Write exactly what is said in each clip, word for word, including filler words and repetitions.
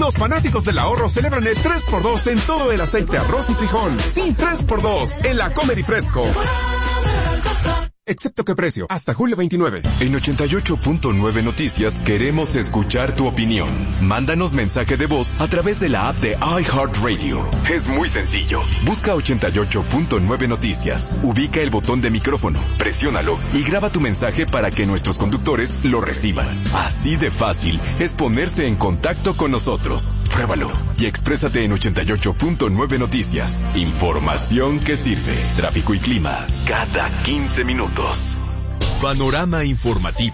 Los fanáticos del ahorro celebran el tres por dos en todo el aceite, arroz y frijol. Sí, tres por dos en la Comer y Fresco. Excepto que precio, hasta julio veintinueve. En ochenta y ocho punto nueve Noticias queremos escuchar tu opinión. Mándanos mensaje de voz a través de la app de iHeartRadio. Es muy sencillo. Busca ochenta y ocho punto nueve Noticias. Ubica el botón de micrófono, presiónalo y graba tu mensaje para que nuestros conductores lo reciban. Así de fácil es ponerse en contacto con nosotros. Pruébalo y exprésate en ochenta y ocho punto nueve Noticias. Información que sirve. Tráfico y clima cada quince minutos. Panorama informativo.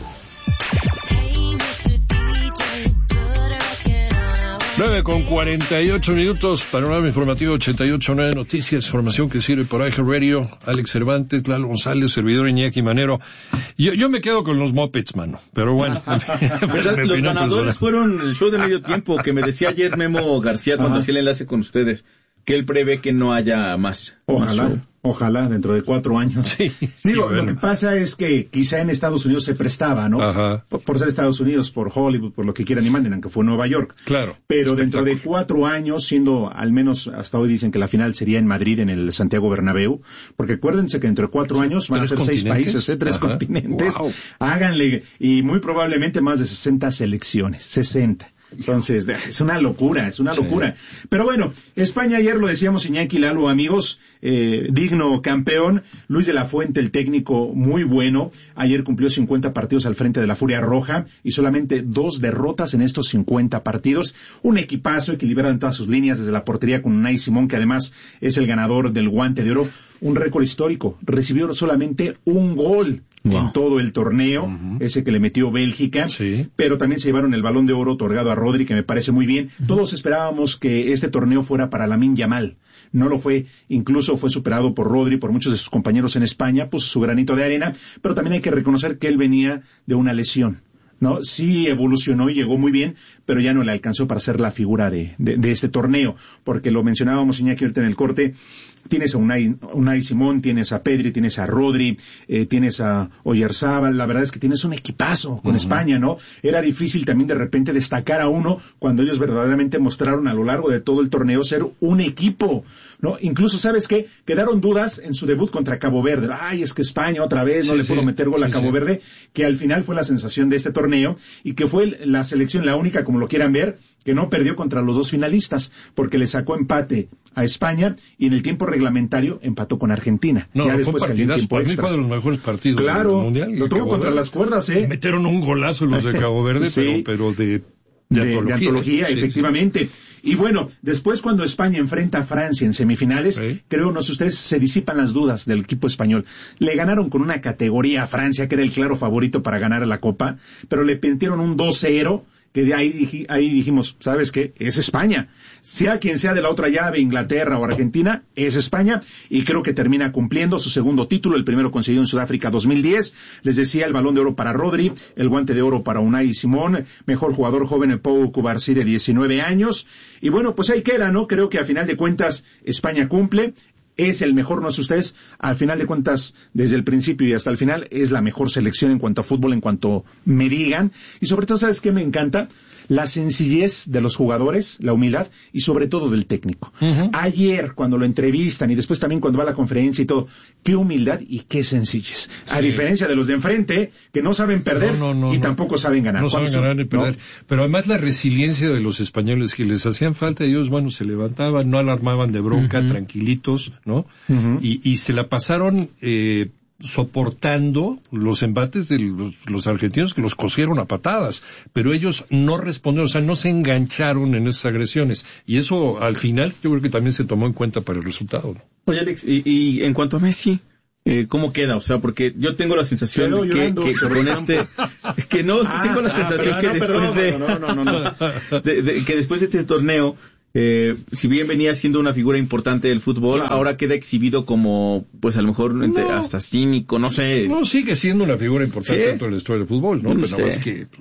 nueve con cuarenta y ocho minutos, panorama informativo ochenta y ocho punto nueve Noticias, información que sirve por iHeartRadio. Alex Cervantes, Lalo González, servidor Iñaki Manero. Yo, yo me quedo con los Muppets, mano, pero bueno. ¿Verdad? Los ganadores fueron el show de medio tiempo, que me decía ayer Memo García cuando hacía el enlace con ustedes, que él prevé que no haya más. Ojalá. Más Ojalá, dentro de cuatro años. Sí, Digo, sí, bueno. Lo que pasa es que quizá en Estados Unidos se prestaba, ¿no? Ajá. Por, por ser Estados Unidos, por Hollywood, por lo que quieran y manden, aunque fue Nueva York. Claro. Pero dentro de cuatro años, siendo, al menos hasta hoy dicen que la final sería en Madrid, en el Santiago Bernabéu, porque acuérdense que dentro de cuatro años van a ser seis países, ¿eh? tres Ajá. continentes. Wow. Háganle, y muy probablemente más de sesenta selecciones, sesenta. Entonces, es una locura, es una Sí. locura. Pero bueno, España ayer lo decíamos, Iñaki, Lalo, amigos, eh, digno campeón. Luis de la Fuente, el técnico, muy bueno. Ayer cumplió cincuenta partidos al frente de la Furia Roja y solamente dos derrotas en estos cincuenta partidos. Un equipazo equilibrado en todas sus líneas, desde la portería con Unai Simón, que además es el ganador del Guante de Oro. Un récord histórico. Recibió solamente un gol wow. en todo el torneo, uh-huh. ese que le metió Bélgica, sí. pero también se llevaron el Balón de Oro otorgado a Rodri, que me parece muy bien. Uh-huh. Todos esperábamos que este torneo fuera para Lamine Yamal. No lo fue, incluso fue superado por Rodri, por muchos de sus compañeros en España, puso su granito de arena, pero también hay que reconocer que él venía de una lesión. ¿No? Sí evolucionó y llegó muy bien, pero ya no le alcanzó para ser la figura de, de, de este torneo, porque lo mencionábamos, Iñaki, ahorita en el corte, tienes a Unai, Unai Simón, tienes a Pedri, tienes a Rodri, eh, tienes a Oyarzábal, la verdad es que tienes un equipazo con uh-huh. España, ¿no? Era difícil también de repente destacar a uno cuando ellos verdaderamente mostraron a lo largo de todo el torneo ser un equipo, ¿no? Incluso, ¿sabes qué? Quedaron dudas en su debut contra Cabo Verde. Ay, es que España otra vez no sí, le pudo sí, meter gol sí, a Cabo sí. Verde, que al final fue la sensación de este torneo y que fue la selección la única, como lo quieran ver, que no perdió contra los dos finalistas, porque le sacó empate a España y en el tiempo reglamentario empató con Argentina. No, ya después cayó en tiempo extra. Para mí fue de los mejores partidos claro, del Mundial. Lo tuvo contra Verde. Las cuerdas, ¿eh? Metieron un golazo los de Cabo Verde, sí. pero, pero de... De, de, antología, de antología, sí, efectivamente. Sí. Y bueno, después cuando España enfrenta a Francia en semifinales, sí. creo, no sé ustedes, se disipan las dudas del equipo español. Le ganaron con una categoría a Francia, que era el claro favorito para ganar la Copa, pero le metieron un dos cero, que de ahí, dij, ahí dijimos, ¿sabes qué? Es España. Sea quien sea de la otra llave, Inglaterra o Argentina, es España, y creo que termina cumpliendo su segundo título, el primero conseguido en Sudáfrica dos mil diez. Les decía, el Balón de Oro para Rodri, el Guante de Oro para Unai Simón, mejor jugador joven el Pau Cubarsí de diecinueve años, y bueno, pues ahí queda, ¿no? Creo que a final de cuentas España cumple. Es el mejor, no sé ustedes, al final de cuentas, desde el principio y hasta el final, es la mejor selección en cuanto a fútbol, en cuanto me digan. Y sobre todo, ¿sabes qué me encanta? La sencillez de los jugadores, la humildad y sobre todo del técnico. Uh-huh. Ayer, cuando lo entrevistan y después también cuando va a la conferencia y todo, qué humildad y qué sencillez. Sí. A diferencia de los de enfrente, que no saben perder no, no, no, y no. tampoco saben ganar. No saben ganar ni perder. ¿No? Pero además la resiliencia de los españoles, que les hacían falta, ellos, bueno, se levantaban, no alarmaban de bronca, uh-huh. tranquilitos, ¿no? Uh-huh. Y, y se la pasaron eh, soportando los embates de los, los argentinos, que los cosieron a patadas, pero ellos no respondieron, o sea, no se engancharon en esas agresiones, y eso al final yo creo que también se tomó en cuenta para el resultado, ¿no? Oye, Alex, y, y en cuanto a Messi, eh, ¿cómo queda? O sea, porque yo tengo la sensación de que, que, que con este, que no, ah, tengo la sensación ah, que no, después perdón, de, no, no, no, no. de, de, que después de este torneo, Eh, si bien venía siendo una figura importante del fútbol, claro. ahora queda exhibido como, pues a lo mejor no, entre, hasta cínico, no sé. No, sigue siendo una figura importante ¿Sí? dentro de la historia del fúbol, ¿no? no Pero nada más que, pues,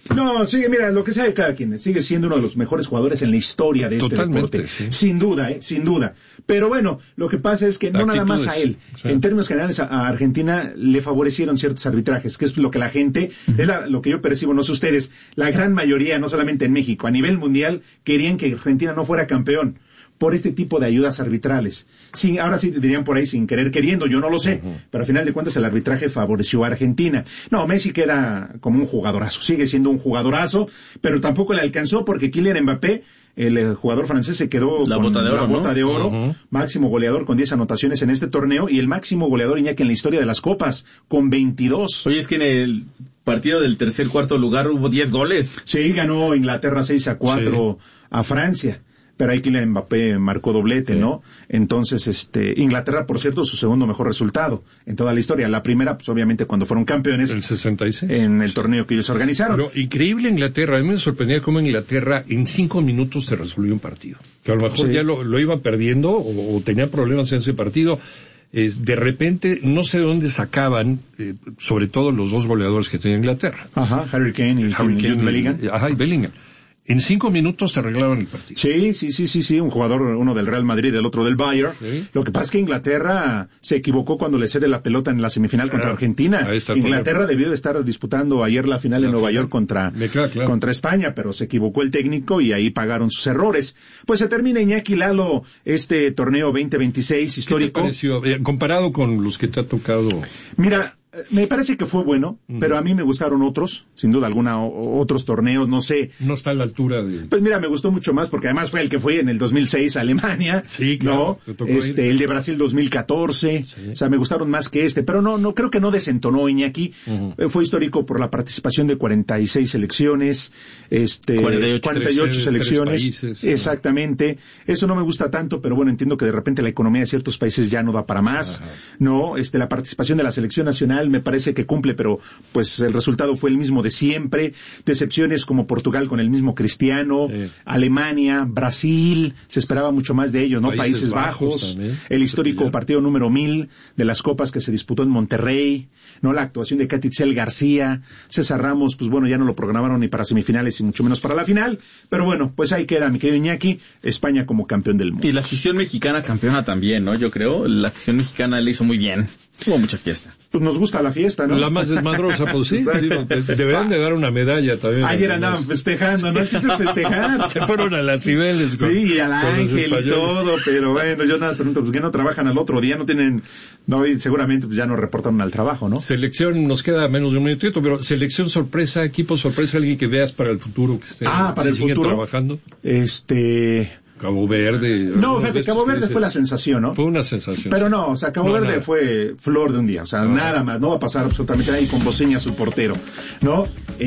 No, sigue, mira, lo que sabe cada quien, sigue siendo uno de los mejores jugadores en la historia de este Totalmente, deporte. Sí. Sin duda, eh, sin duda. Pero bueno, lo que pasa es que no Actitudes, nada más a él. Sí. En términos generales, a, a Argentina le favorecieron ciertos arbitrajes, que es lo que la gente, uh-huh. es la, lo que yo percibo, no sé ustedes, la gran mayoría, no solamente en México, a nivel mundial, querían que Argentina no fuera campeón por este tipo de ayudas arbitrales. Sin, ahora sí dirían por ahí sin querer queriendo, yo no lo sé, uh-huh. pero al final de cuentas el arbitraje favoreció a Argentina. No, Messi queda como un jugadorazo, sigue siendo un jugadorazo, pero tampoco le alcanzó porque Kylian Mbappé, el, el jugador francés, se quedó la con bota de oro, la bota ¿no? de oro, uh-huh. máximo goleador con diez anotaciones en este torneo y el máximo goleador, Iñaki, en la historia de las copas, con veintidós. Oye, es que en el partido del tercer cuarto lugar hubo diez goles. Sí, ganó Inglaterra seis a cuatro sí. a Francia. Pero ahí Kylian Mbappé marcó doblete, sí. ¿no? Entonces, este, Inglaterra, por cierto, su segundo mejor resultado en toda la historia. La primera, pues obviamente, cuando fueron campeones. El sesenta y seis. En el torneo que ellos organizaron. Pero increíble Inglaterra. A mí me sorprendía cómo Inglaterra en cinco minutos te resolvió un partido. Que a lo mejor sí. ya lo, lo iba perdiendo o, o tenía problemas en ese partido. Eh, de repente, no sé de dónde sacaban, eh, sobre todo los dos goleadores que tenía Inglaterra. Ajá, Harry Kane y, Harry y Kane Bellingham. Y, ajá, y Bellingham. En cinco minutos te arreglaban el partido. Sí, sí, sí, sí, sí, un jugador, uno del Real Madrid, el otro del Bayern. ¿Sí? Lo que pasa es que Inglaterra se equivocó cuando le cede la pelota en la semifinal contra ah, Argentina. Inglaterra debió de estar disputando ayer la final la en Nueva final. York contra, queda, claro. contra España, pero se equivocó el técnico y ahí pagaron sus errores. Pues se termina, Iñaki Lalo, este torneo veinte veintiséis histórico. ¿Qué te pareció? Eh, comparado con los que te ha tocado. Mira, me parece que fue bueno, mm. pero a mí me gustaron otros, sin duda alguna, o, otros torneos, no sé. No está a la altura de... Pues mira, me gustó mucho más porque además fue el que fue en el dos mil seis a Alemania. Sí, claro. ¿No? Este, ir. El de Brasil dos mil catorce. Sí. O sea, me gustaron más que este, pero no, no, creo que no desentonó Iñaki. Uh-huh. Eh, fue histórico por la participación de cuarenta y seis selecciones, este, cuarenta y ocho, cuarenta y ocho selecciones. Países, exactamente. ¿No? Eso no me gusta tanto, pero bueno, entiendo que de repente la economía de ciertos países ya no da para más. Ajá. No, este, la participación de la selección nacional me parece que cumple, pero pues el resultado fue el mismo de siempre. Decepciones como Portugal con el mismo Cristiano, sí. Alemania, Brasil, se esperaba mucho más de ellos, ¿no? Países, Países Bajos, Bajos el histórico partido número mil de las copas que se disputó en Monterrey, ¿no? La actuación de Catitzel García, César Ramos, pues bueno, ya no lo programaron ni para semifinales y mucho menos para la final, pero bueno, pues ahí queda, mi querido Iñaki, España como campeón del mundo. Y la afición mexicana campeona también, ¿no? Yo creo, la afición mexicana le hizo muy bien. Hubo mucha fiesta. Pues nos gusta la fiesta, ¿no? La más desmadrosa, pues sí. Digo, deberían de dar una medalla también. Ayer andaban festejando, ¿no? El chiste es festejar. Se fueron a las Cibeles. Con, sí, al Ángel y todo, pero bueno, yo nada más pregunto, pues ¿qué no trabajan al otro día? No tienen, no, y seguramente pues ya no reportaron al trabajo, ¿no? Selección, nos queda menos de un minutito, pero selección sorpresa, equipo sorpresa, alguien que veas para el futuro, que esté, ah, para el futuro, trabajando. Este... Cabo Verde. No, fíjate, Cabo Verde fue la sensación, ¿no? Fue una sensación. Pero no, o sea, Cabo no, Verde nada. Fue flor de un día, o sea, no, nada más, no va a pasar absolutamente nada y con Boceña su portero, ¿no?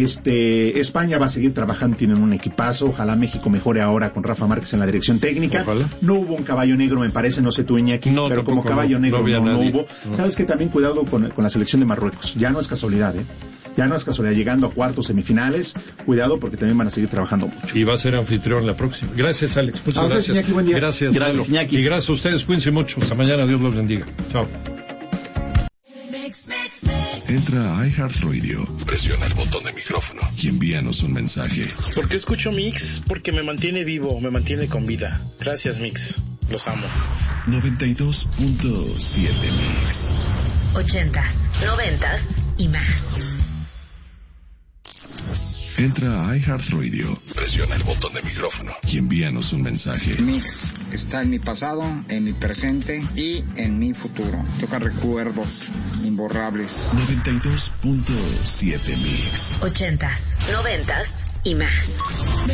Este, España va a seguir trabajando, tienen un equipazo, ojalá México mejore ahora con Rafa Márquez en la dirección técnica. Ojalá. No hubo un caballo negro, me parece, no sé tú, Iñaki, no, pero como caballo no, negro no, no, no hubo. No. Sabes que también cuidado con, con la selección de Marruecos, ya no es casualidad, ¿eh? Ya no es casualidad, llegando a cuartos, semifinales, cuidado porque también van a seguir trabajando mucho. Y va a ser anfitrión la próxima. Gracias, Alex. Muchas gracias. Iñaki, buen día. Gracias, gracias Iñaki. Y gracias a ustedes, cuídense mucho. Hasta mañana, Dios los bendiga. Chao. Entra a iHeartRadio, presiona el botón de micrófono y envíanos un mensaje. ¿Por qué escucho Mix? Porque me mantiene vivo, me mantiene con vida. Gracias, Mix. Los amo. noventa y dos punto siete Mix. Ochentas, noventas y más. Entra a iHeartRadio, presiona el botón de micrófono y envíanos un mensaje. Mix está en mi pasado, en mi presente y en mi futuro. Toca recuerdos imborrables. noventa y dos punto siete Mix. Ochentas, noventas y más.